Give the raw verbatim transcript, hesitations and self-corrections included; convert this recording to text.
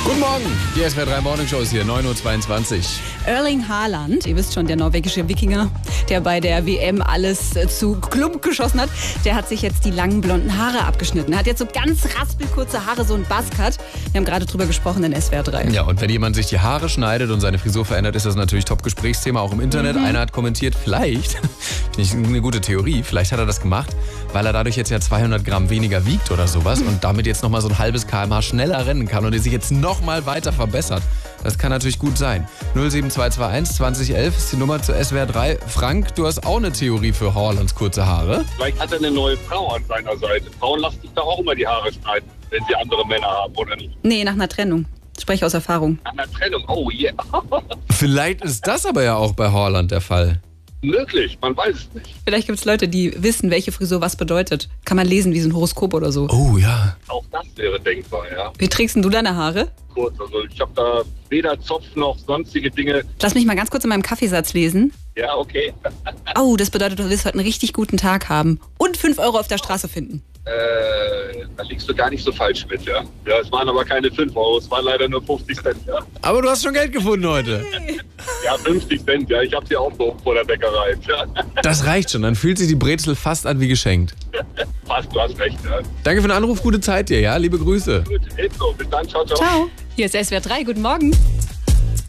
Guten Morgen, die S W R drei Morning Show ist hier, neun Uhr zweiundzwanzig. Erling Haaland, ihr wisst schon, der norwegische Wikinger, der bei der W M alles äh, zu Klump geschossen hat, der hat sich jetzt die langen blonden Haare abgeschnitten. Er hat jetzt so ganz raspelkurze Haare, so ein Buzzcut. Wir haben gerade drüber gesprochen in S W R drei. Ja, und wenn jemand sich die Haare schneidet und seine Frisur verändert, ist das natürlich Top-Gesprächsthema, auch im Internet. Mhm. Einer hat kommentiert, vielleicht, finde ich eine gute Theorie, vielleicht hat er das gemacht, weil er dadurch jetzt ja zweihundert Gramm weniger wiegt oder sowas und damit jetzt nochmal so ein halbes Kilometer schneller rennen kann und er sich jetzt nochmal weiter verbessert. Das kann natürlich gut sein. null sieben zwei zwei eins zwanzig elf ist die Nummer zur S W R drei. Frank, du hast auch eine Theorie für Haalands kurze Haare. Vielleicht hat er eine neue Frau an seiner Seite. Frauen lassen sich da auch immer die Haare schneiden, wenn sie andere Männer haben, oder nicht? Nee, nach einer Trennung. Spreche aus Erfahrung. Nach einer Trennung, oh yeah. Vielleicht ist das aber ja auch bei Haaland der Fall. Möglich, man weiß es nicht. Vielleicht gibt es Leute, die wissen, welche Frisur was bedeutet. Kann man lesen wie so ein Horoskop oder so. Oh ja. Auch das wäre denkbar, ja. Wie trägst denn du deine Haare? Kurz, also ich habe da weder Zopf noch sonstige Dinge. Lass mich mal ganz kurz in meinem Kaffeesatz lesen. Ja, okay. Oh, das bedeutet, du wirst heute einen richtig guten Tag haben. Und fünf Euro auf der Straße finden. Äh, da liegst du gar nicht so falsch mit, ja. Ja, es waren aber keine fünf Euro, es waren leider nur fünfzig Cent, ja. Aber du hast schon Geld gefunden heute. Ja, fünfzig Cent, ja. Ich habe sie auch so vor der Bäckerei. Ja. Das reicht schon, dann fühlt sich die Brezel fast an wie geschenkt. Fast, du hast recht, ja. Danke für den Anruf, gute Zeit dir, ja? Liebe Grüße. Gut, ebenso. Bis dann, ciao, ciao. Ciao. Hier ist S W R drei, guten Morgen.